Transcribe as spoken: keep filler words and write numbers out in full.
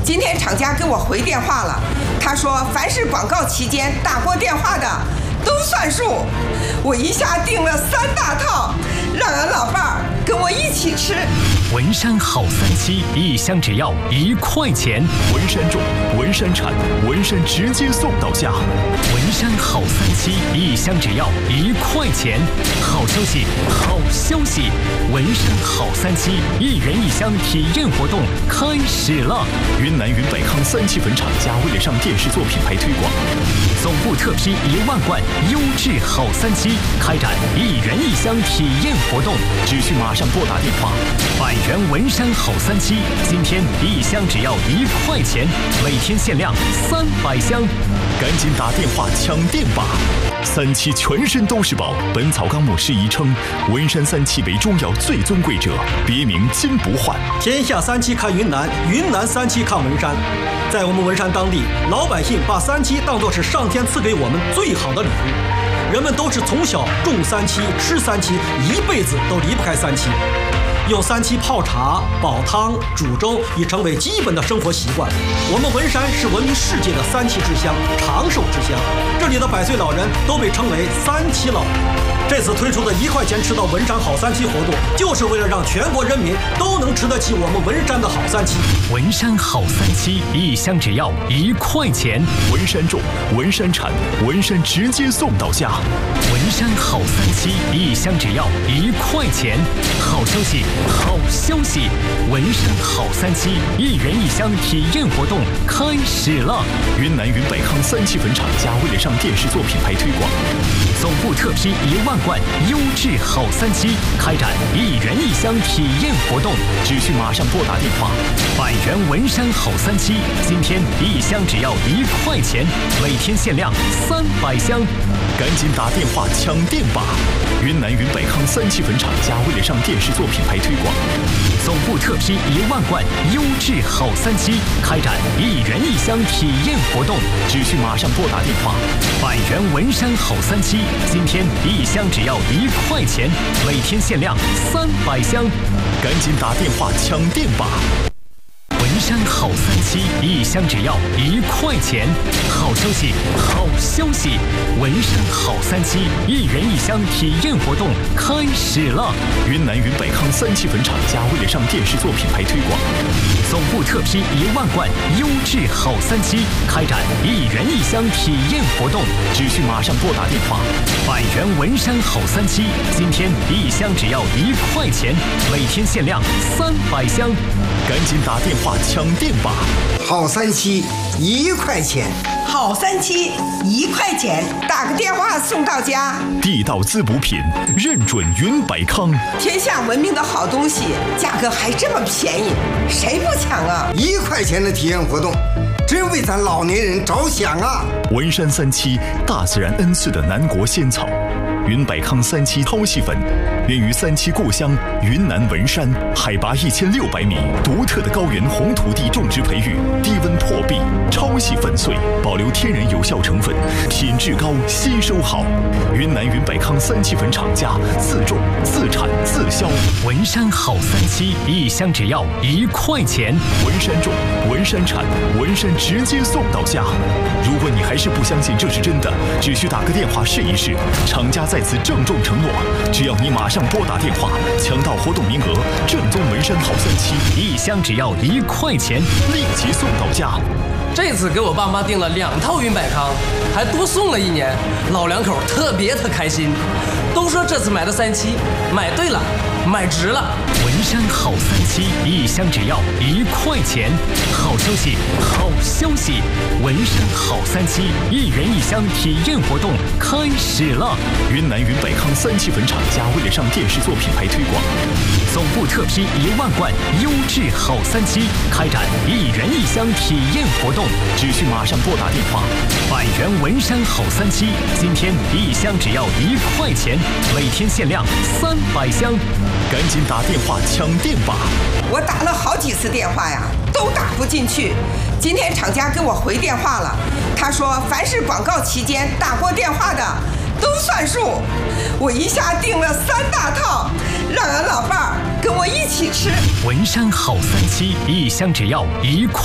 今天厂家给我回电话了，他说凡是广告期间打过电话的都算数。我一下订了三大套，让俺老伴儿跟我一起吃。 文山好三七，一箱只要一块钱。 文山种，文山产，文山直接送到家。 文山好三七，一箱只要一块钱。好消息，好消息！文山好三七，一人一箱体验活动开始了。 云南云百康三七粉厂家为了上电视做品牌推广， 总部特批一万罐优质好三七，开展一人一箱体验活动， 只需马上拨打电话。 百元文山好三七，今天一箱只要一块钱，每天限量三百箱， 赶紧打电话抢店吧！三七全身都是宝，《本草纲目》释义称，文山三七为中药最尊贵者，别名金不换。 天下三七看云南，云南三七看文山。在我们文山当地，老百姓把三七当作是上天赐给我们最好的礼物，人们都是从小种三七、吃三七，一辈子都离不开三七。用三七泡茶、煲汤、煮粥已成为基本的生活习惯。我们文山是闻名世界的三七之乡、长寿之乡，这里的百岁老人都被称为三七老。这次推出的一块钱吃到文山好三七活动，就是为了让全国人民都能吃得起我们文山的好三七。 文山好三七，一箱只要一块钱。 文山种，文山产，文山直接送到家。 文山好三七，一箱只要一块钱。好消息，好消息！文山好三七，一人一箱体验活动开始了。 云南云百康三七粉厂家为了上电视做品牌推广， 总部特批一万罐优质好三七，开展一人一箱体验活动， 只需马上拨打电话。 百元文山好三七，今天一箱只要一块钱，每天限量三百箱， 赶紧打电话抢店吧！云南云百康三七粉厂家为了上电视做品牌推广， 总部特批一万罐优质好三七，开展一人一箱体验活动， 只需马上拨打电话。 百元文山好三七，今天一箱只要一块钱，每天限量三百箱， 赶紧打电话抢店吧！ 文山好三七，一箱只要一块钱。好消息，好消息！文山好三七，一人一箱体验活动开始了。 云南云百康三七粉厂家为了上电视做品牌推广， 总部特批一万罐优质好三七，开展一人一箱体验活动， 只需马上拨打电话。 百元文山好三七，今天一箱只要一块钱，每天限量三百箱， 赶紧打电话抢店吧！ 好三七一块钱， 好三七一块钱，打个电话送到家。 地道滋补品，认准云百康。 天下闻名的好东西，价格还这么便宜，谁不抢啊？ 一块钱的体验活动，真为咱老年人着想啊！ 文山三七，大自然恩赐的南国仙草。云百康三七超细粉，源于三七故乡云南文山，海拔一千六百米，独特的高原红土地种植培育，低温破壁，超细粉碎，保留天然有效成分，品质高，吸收好。云南云百康三七粉厂家自种、自产、自销。 文山好三七，一箱只要一块钱。 文山种，文山产，文山直接送到家。如果你还是不相信这是真的，只需打个电话试一试。厂家在此郑重承诺，只要你马上拨打电话，抢到活动名额，正宗文山好三七， 一箱只要一块钱， 立即送到家。 这次给我爸妈订了两套云百康，还多送了一年，老两口特别的开心，都说这次买的三七买对了，买值了。 文山好三七，一箱只要一块钱。好消息，好消息！文山好三七，一人一箱体验活动开始了。 云南云百康三七粉厂家为了上电视做品牌推广， 总部特批一万罐优质好三七，开展一人一箱体验活动， 只需马上拨打电话。 百元文山好三七，今天一箱只要一块钱，每天限量三百箱， 赶紧打电话抢店吧！ 我打了好几次电话呀，都打不进去。今天厂家给我回电话了，他说凡是广告期间打过电话的都算数。我一下订了三大套，让俺老伴儿跟我一起吃。 文山好三七，一箱只要一块。